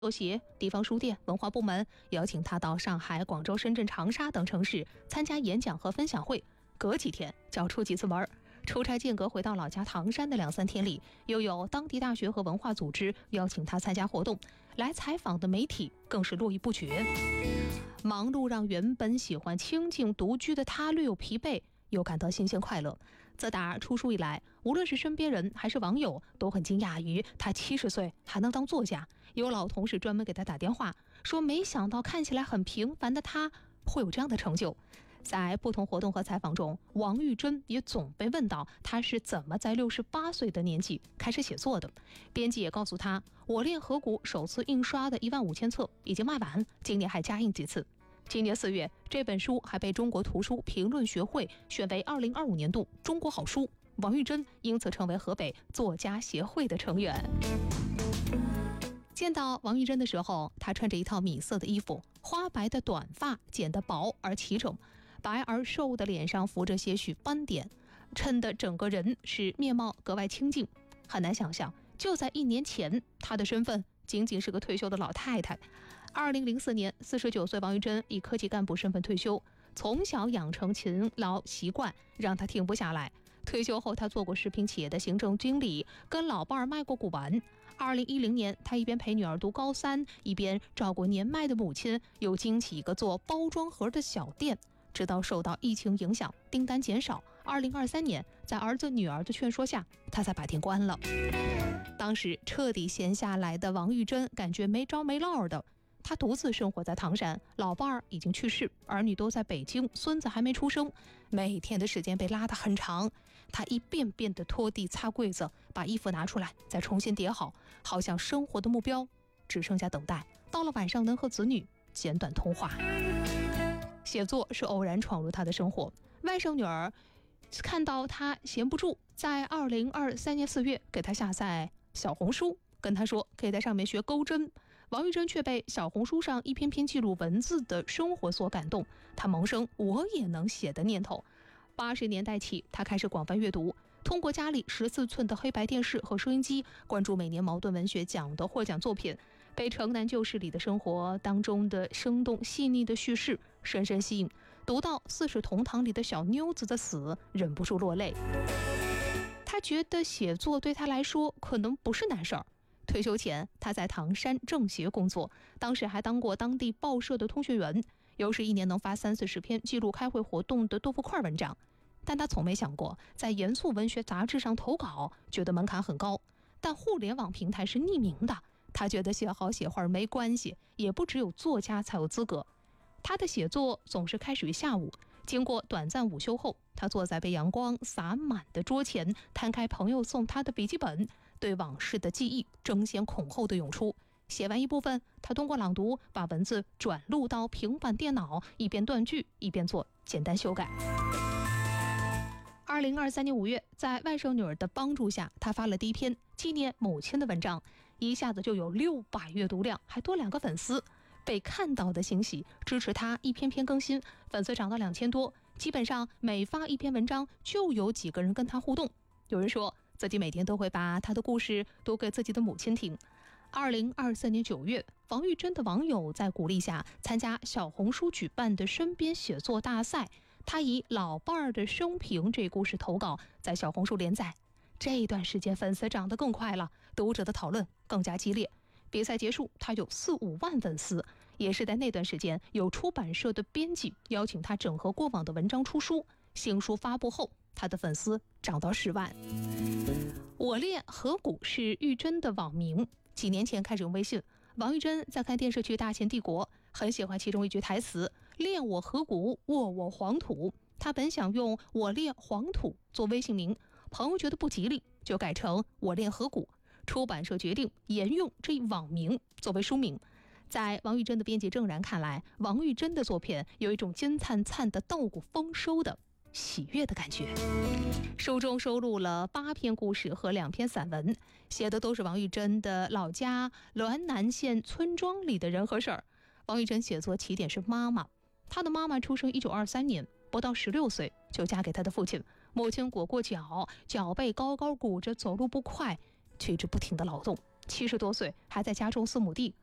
协、地方书店、文化部门邀请他到上海、广州、深圳、长沙等城市参加演讲和分享会，隔几天就要出几次门。出差间隔回到老家唐山的2-3天里，又有当地大学和文化组织邀请他参加活动，来采访的媒体更是络绎不绝。忙碌让原本喜欢清静独居的他略有疲惫，又感到新鲜快乐。自打出书以来，无论是身边人还是网友都很惊讶于他70岁还能当作家。有老同事专门给他打电话说，没想到看起来很平凡的他会有这样的成就。在不同活动和采访中，王玉珍也总被问到他是怎么在68岁的年纪开始写作的。编辑也告诉他，我恋河谷首次印刷的15000册已经卖完，今年还加印几次。今年4月，这本书还被中国图书评论学会选为2025年度中国好书，王玉珍因此成为河北作家协会的成员。见到王玉珍的时候，她穿着一套米色的衣服，花白的短发剪得薄而齐整，白而瘦的脸上浮着些许斑点，衬得整个人是面貌格外清静。很难想象，就在1年前，她的身份仅仅是个退休的老太太。2004年，49岁王玉珍以科技干部身份退休，从小养成勤劳习惯，让她停不下来。退休后，她做过食品企业的行政经理，跟老伴儿卖过古玩。2010年，她一边陪女儿读高3，一边照顾年迈的母亲，又经起一个做包装盒的小店。直到受到疫情影响，订单减少。2023年，在儿子女儿的劝说下，她才把店关了。当时彻底闲下来的王玉珍感觉没着没落的。她独自生活在唐山，老伴儿已经去世，儿女都在北京，孙子还没出生，每天的时间被拉得很长。她一遍遍地拖地、擦柜子，把衣服拿出来，再重新叠好，好像生活的目标只剩下等待，到了晚上能和子女简短通话。写作是偶然闯入她的生活，外甥女儿看到她闲不住，在2023年4月给她下载小红书，跟她说可以在上面学钩针。王玉珍却被小红书上一篇篇记录文字的生活所感动，她萌生我也能写的念头。80年代起，她开始广泛阅读，通过家里14寸的黑白电视和收音机，关注每年茅盾文学奖的获奖作品，被城南旧事里的生活当中的生动细腻的叙事深深吸引，读到四世同堂里的小妞子的死，忍不住落泪。她觉得写作对她来说可能不是难事儿。退休前，他在唐山政协工作，当时还当过当地报社的通讯员，有时1年能发30-40篇记录开会活动的豆腐块文章。但他从没想过在严肃文学杂志上投稿，觉得门槛很高。但互联网平台是匿名的，他觉得写好写坏没关系，也不只有作家才有资格。他的写作总是开始于下午，经过短暂午休后，他坐在被阳光洒满的桌前，摊开朋友送他的笔记本，对往事的记忆争先恐后地涌出。写完一部分，他通过朗读把文字转录到平板电脑，一边断句一边做简单修改。2023年5月，在外甥女儿的帮助下，他发了第一篇纪念母亲的文章，一下子就有600阅读量，还多2个粉丝。被看到的欣喜支持他一篇篇更新，粉丝涨到2000多，基本上每发一篇文章就有几个人跟他互动。有人说自己每天都会把他的故事读给自己的母亲听。2024年9月，王玉珍的网友在鼓励下参加小红书举办的身边写作大赛，他以老伴儿的生平这故事投稿，在小红书连载。这一段时间粉丝涨得更快了，读者的讨论更加激烈。比赛结束，他有4-5万粉丝。也是在那段时间，有出版社的编辑邀请他整合过往的文章出书。新书发布后，他的粉丝涨到10万。我恋河谷是玉珍的网名，几年前开始用微信。王玉珍在看电视剧《大秦帝国》，很喜欢其中一句台词：恋我河谷，握我黄土。他本想用我恋黄土做微信名，朋友觉得不吉利，就改成我恋河谷。出版社决定沿用这一网名作为书名。在王玉珍的编辑郑然看来，王玉珍的作品有一种金灿灿的稻谷丰收的喜悦的感觉。书中收录了8篇故事和2篇散文，写的都是王玉珍的老家滦南县村庄里的人和事儿。王玉珍写作起点是妈妈，她的妈妈出生1923年，不到16岁就嫁给她的父亲，母亲裹过脚，脚背高高鼓着，走路不快，却一直不停地劳动。70多岁还在家种4亩地，